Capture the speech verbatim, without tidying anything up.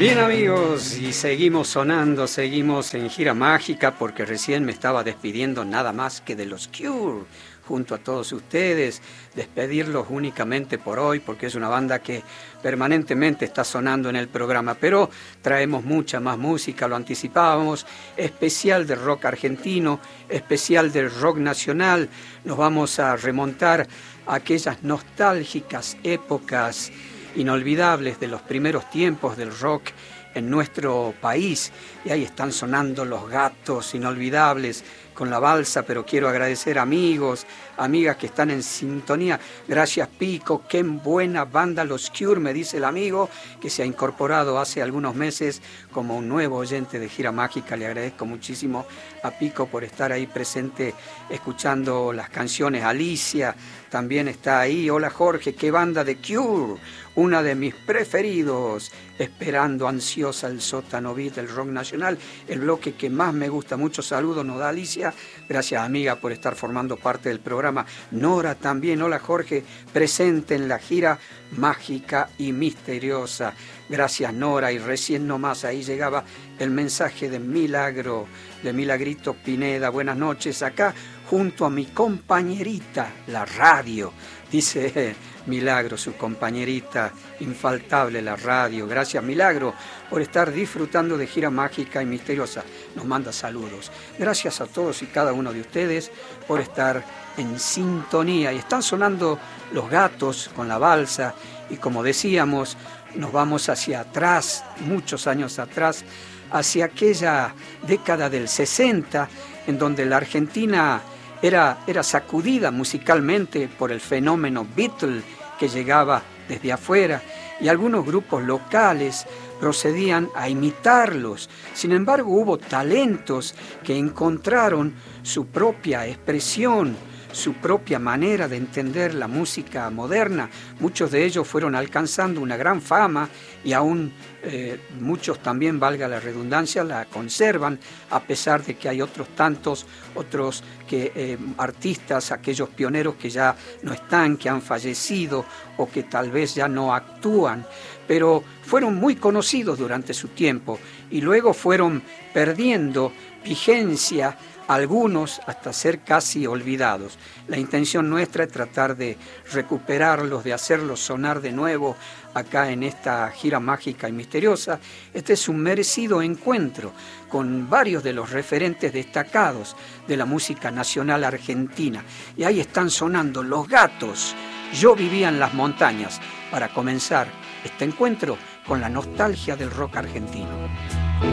Bien amigos, y seguimos sonando, seguimos en gira mágica porque recién me estaba despidiendo nada más que de los Cure junto a todos ustedes, despedirlos únicamente por hoy porque es una banda que permanentemente está sonando en el programa, pero traemos mucha más música, lo anticipábamos, especial del rock argentino, especial del rock nacional, nos vamos a remontar a aquellas nostálgicas épocas inolvidables de los primeros tiempos del rock en nuestro país, y ahí están sonando Los Gatos, inolvidables, con la balsa, pero quiero agradecer amigos, amigas que están en sintonía. Gracias Pico, qué buena banda los Cure, me dice el amigo que se ha incorporado hace algunos meses como un nuevo oyente de Gira Mágica. Le agradezco muchísimo a Pico por estar ahí presente escuchando las canciones. Alicia también está ahí. Hola Jorge, qué banda de Cure, una de mis preferidos, esperando ansiosa el sótano beat del rock nacional, el bloque que más me gusta. Muchos saludos nos da Alicia. Gracias amiga por estar formando parte del programa. Nora también, hola Jorge, presente en la gira mágica y misteriosa. Gracias Nora, y recién nomás ahí llegaba el mensaje de Milagro, de Milagrito Pineda. Buenas noches, acá junto a mi compañerita, la radio, dice Milagro, su compañerita infaltable, la radio. Gracias Milagro por estar disfrutando de gira mágica y misteriosa. Nos manda saludos. Gracias a todos y cada uno de ustedes por estar en sintonía. Y están sonando Los Gatos con la balsa, y como decíamos, nos vamos hacia atrás, muchos años atrás, hacia aquella década del sesenta, en donde la Argentina Era, era sacudida musicalmente por el fenómeno Beatle que llegaba desde afuera, y algunos grupos locales procedían a imitarlos. Sin embargo, hubo talentos que encontraron su propia expresión, su propia manera de entender la música moderna. Muchos de ellos fueron alcanzando una gran fama, y aún eh, muchos también, valga la redundancia, la conservan, a pesar de que hay otros tantos, otros que eh, artistas, aquellos pioneros que ya no están, que han fallecido o que tal vez ya no actúan, pero fueron muy conocidos durante su tiempo y luego fueron perdiendo vigencia, algunos hasta ser casi olvidados. La intención nuestra es tratar de recuperarlos, de hacerlos sonar de nuevo acá en esta gira mágica y misteriosa. Este es un merecido encuentro con varios de los referentes destacados de la música nacional argentina. Y ahí están sonando Los Gatos, Yo vivía en las montañas, para comenzar este encuentro con la nostalgia del rock argentino.